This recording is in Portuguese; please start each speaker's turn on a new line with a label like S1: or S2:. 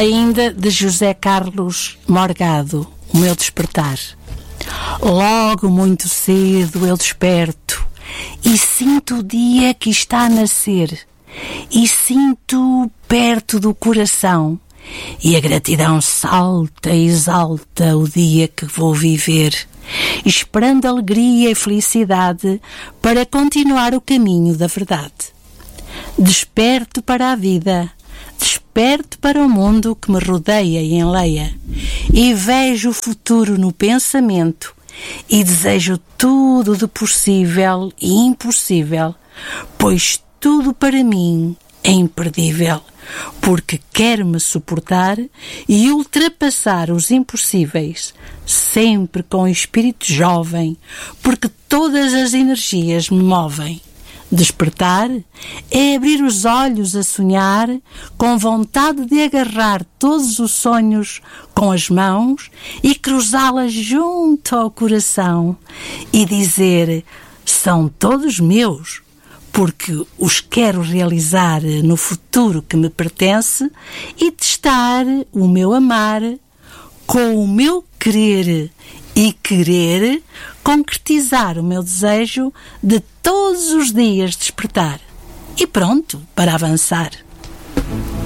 S1: Ainda de José Carlos Morgado, o meu despertar. Logo muito cedo eu desperto e sinto o dia que está a nascer e sinto perto do coração e a gratidão salta e exalta o dia que vou viver, esperando alegria e felicidade para continuar o caminho da verdade. Desperto para a vida, desperto para o mundo que me rodeia e enleia, e vejo o futuro no pensamento, e desejo tudo de possível e impossível, pois tudo para mim é imperdível, porque quero me suportar e ultrapassar os impossíveis, sempre com o espírito jovem, porque todas as energias me movem. Despertar é abrir os olhos a sonhar, com vontade de agarrar todos os sonhos com as mãos e cruzá-las junto ao coração e dizer: são todos meus, porque os quero realizar no futuro que me pertence e testar o meu amar com o meu querer e querer concretizar o meu desejo de todos os dias despertar. E pronto, para avançar.